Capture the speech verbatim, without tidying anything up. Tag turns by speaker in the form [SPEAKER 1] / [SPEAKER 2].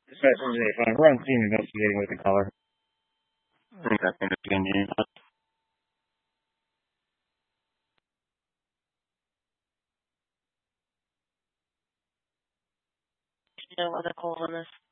[SPEAKER 1] This message is fine. We're on scene investigating with the caller.
[SPEAKER 2] I think that's investigating.
[SPEAKER 3] No other calls on this.